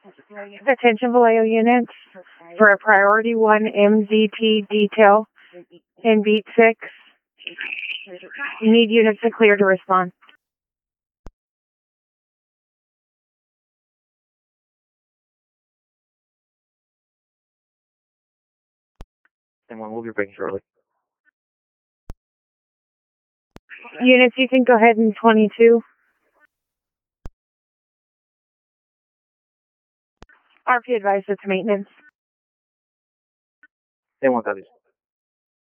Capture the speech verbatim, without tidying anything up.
Attention Vallejo units for a priority one M Z T detail in beat six. You need units to clear to respond. And one will be breaking shortly. Units, you can go ahead in twenty-two. R P advised it's maintenance. And one copies.